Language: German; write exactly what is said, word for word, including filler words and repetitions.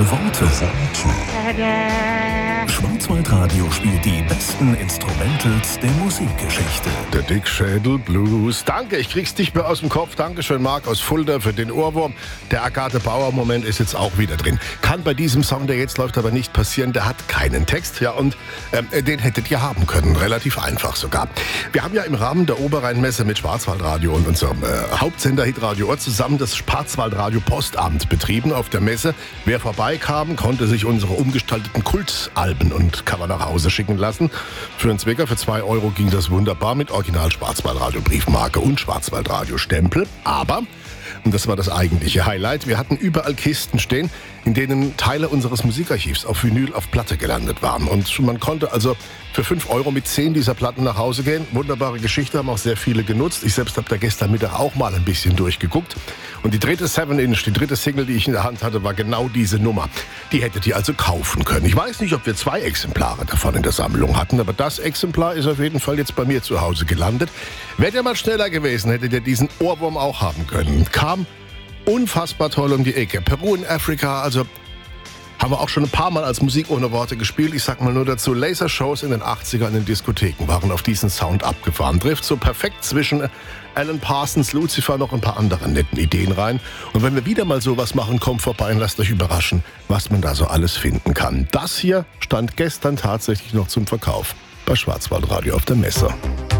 Worte. Schwarzwaldradio spielt die besten Instrumentals der Musikgeschichte. Der Dickschädel Blues. Danke, ich krieg's nicht mehr aus dem Kopf. Dankeschön, Marc aus Fulda, für den Ohrwurm. Der Agathe Bauer-Moment ist jetzt auch wieder drin. Kann bei diesem Song, der jetzt läuft, aber nicht passieren. Der hat keinen Text. Ja, und ähm, den hättet ihr haben können. Relativ einfach sogar. Wir haben ja im Rahmen der Oberrheinmesse mit Schwarzwaldradio und unserem äh, Hauptsender Hitradio Ohr zusammen das Schwarzwaldradio Postamt betrieben auf der Messe. Wer vorbeikam, konnte sich unsere umgestalteten Kultalben und Cover nach Hause schicken lassen. Für einen Zwicker, für zwei Euro ging das wunderbar mit Original Schwarzwaldradio Briefmarke und Schwarzwaldradio Stempel. Aber, und das war das eigentliche Highlight, wir hatten überall Kisten stehen, in denen Teile unseres Musikarchivs auf Vinyl auf Platte gelandet waren. Und man konnte also für fünf Euro mit zehn dieser Platten nach Hause gehen. Wunderbare Geschichte, haben auch sehr viele genutzt. Ich selbst habe da gestern Mittag auch mal ein bisschen durchgeguckt. Und die dritte seven Inch, die dritte Single, die ich in der Hand hatte, war genau diese Nummer. Die hättet ihr also kaufen können. Ich weiß nicht, ob wir zwei Exemplare davon in der Sammlung hatten, aber das Exemplar ist auf jeden Fall jetzt bei mir zu Hause gelandet. Wärt ihr mal schneller gewesen, hättet ihr diesen Ohrwurm auch haben können. Kam unfassbar toll um die Ecke. Peru in Afrika, also haben wir auch schon ein paar Mal als Musik ohne Worte gespielt. Ich sag mal nur dazu, Lasershows in den achtzigern in den Diskotheken waren auf diesen Sound abgefahren. Trifft so perfekt zwischen Alan Parsons, Lucifer, noch ein paar andere netten Ideen rein. Und wenn wir wieder mal sowas machen, kommt vorbei und lasst euch überraschen, was man da so alles finden kann. Das hier stand gestern tatsächlich noch zum Verkauf bei Schwarzwaldradio auf der Messe.